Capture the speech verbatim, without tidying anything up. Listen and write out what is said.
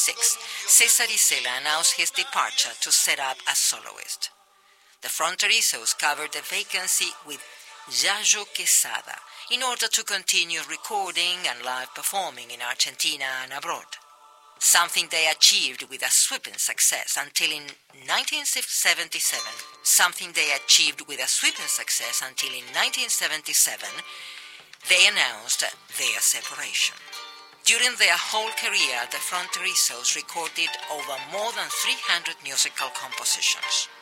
six, Cesar Isela announced his departure to set up as soloist. The Fronterizos covered the vacancy with Yayo Quesada in order to continue recording and live performing in Argentina and abroad, something they achieved with a sweeping success until in nineteen seventy-seven, something they achieved with a sweeping success until in nineteen seventy-seven, they announced their separation. During their whole career, the Fronterizos recorded over more than three hundred musical compositions.